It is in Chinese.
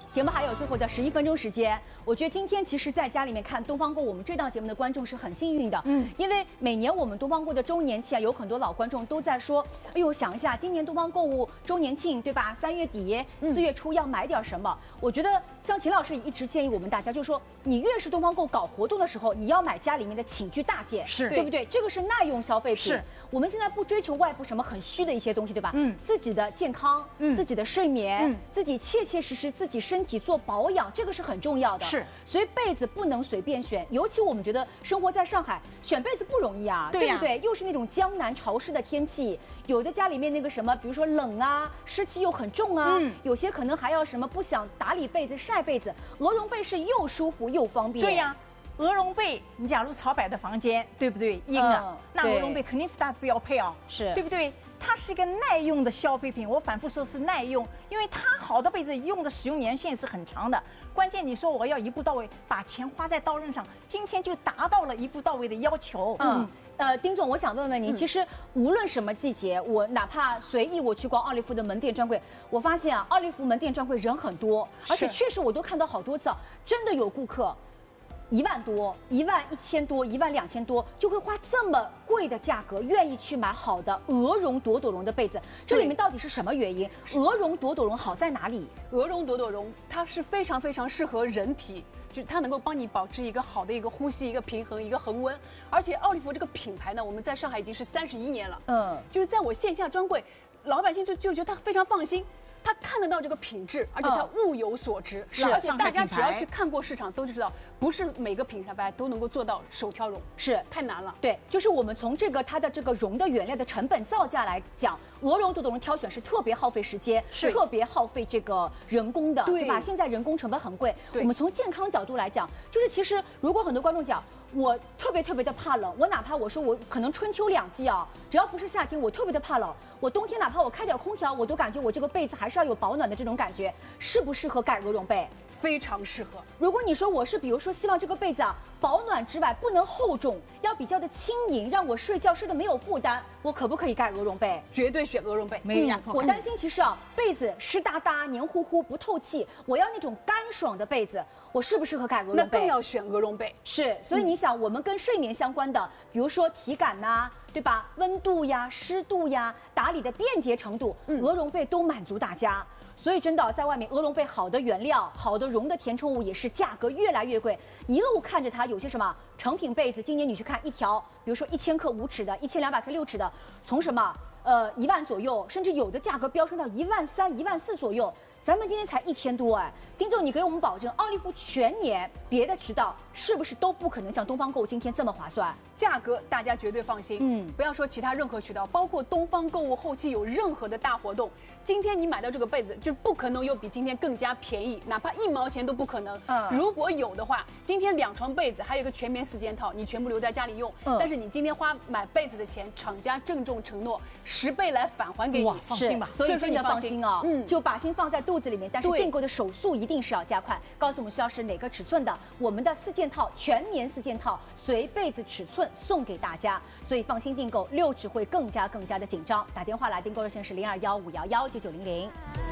节目还有最后的11分钟时间，我觉得今天其实在家里面看东方购我们这档节目的观众是很幸运的，因为每年我们东方购的周年庆啊，有很多老观众都在说，哎呦，想一下今年东方购物周年庆，对吧？3月底、4月初要买点什么？我觉得像秦老师也一直建议我们大家，就是说你越是东方购搞活动的时候，你要买家里面的寝具大件， 是对不对？这个是耐用消费品。 是。 我们现在不追求外部什么很虚的一些东西，对吧？自己的健康，自己的睡眠，自己切切实实自己身体做保养，这个是很重要的。 是， 所以被子不能随便选，尤其我们觉得生活在上海，选被子不容易啊，对不对？又是那种江南潮湿的天气，有的家里面那个什么，比如说冷啊，湿气又很重啊，有些可能还要什么不想打理被子、晒被子，鹅绒被是又舒服又方便。 对呀。鹅绒被，你假如朝摆的房间，对不对？阴了，那鹅绒被肯定是大标配啊， 是对不对？它是一个耐用的消费品，我反复说是耐用，因为它好的被子用的使用年限是很长的。关键你说我要一步到位，把钱花在刀刃上，今天就达到了一步到位的要求。 丁总，我想问问您，其实无论什么季节，我哪怕随意我去逛奥利芙的门店专柜，我发现啊，奥利芙门店专柜人很多，而且确实我都看到好多次，真的有顾客。1万多、11000多、12000多，就会花这么贵的价格，愿意去买好的鹅绒朵朵绒的被子。这里面到底是什么原因？鹅绒朵朵绒好在哪里？ 鹅绒朵朵绒它是非常非常适合人体，就它能够帮你保持一个好的一个呼吸、一个平衡、一个恒温。而且奥利芙这个品牌呢，我们在上海已经是31年了。就是在我线下专柜，老百姓就觉得它非常放心。他看得到这个品质，而且他物有所值，而且大家只要去看过市场都知道，不是每个品牌都能够做到手挑绒， 是太难了。 对，就是我们从它的这个绒的原料的成本造价来讲，鹅绒朵朵绒挑选是特别耗费时间，是特别耗费这个人工的，对吧？现在人工成本很贵。我们从健康角度来讲，就是其实如果很多观众讲。我特别的怕冷，我哪怕我说我可能春秋2季啊，只要不是夏天，我特别的怕冷。我冬天哪怕我开点空调，我都感觉我这个被子还是要有保暖的这种感觉，适不适合盖鹅绒被？ 非常适合。 如果你说我是比如说希望这个被子啊保暖之外不能厚重，要比较的轻盈，让我睡觉睡得没有负担，我可不可以盖鹅绒被？ 绝对选鹅绒被， 没有压迫我担心其实啊被子湿哒哒、黏糊糊不透气，我要那种干爽的被子，我适不适合盖鹅绒被？ 那更要选鹅绒被。 是，所以你想，我们跟睡眠相关的，比如说体感呐，对吧？温度呀、湿度呀、打理的便捷程度，鹅绒被都满足大家。所以真的，在外面鹅绒被好的原料、好的绒的填充物也是价格越来越贵。一路看着它，有些什么成品被子，今年你去看一条，比如说1000克5尺的、1200克6尺的，从什么1万左右，甚至有的价格飙升到13000、14000左右。咱们今天才1000多哎，丁总，你给我们保证，奥利芙全年别的渠道是不是都不可能像东方购今天这么划算？ 价格大家绝对放心，不要说其他任何渠道，包括东方购物后期有任何的大活动，今天你买到这个被子就不可能有比今天更加便宜，哪怕1毛钱都不可能。如果有的话，今天2床被子还有一个全棉4件套，你全部留在家里用，但是你今天买被子的钱，厂家郑重承诺10倍来返还给你， 放心吧。 所以真的放心啊，就把心放在肚子里面，但是订购的手速一定是要加快，告诉我们需要是哪个尺寸的，我们的4件套全棉4件套随被子尺寸送给大家，所以放心订购，6指会更加的紧张。打电话来订购热线是0215119900。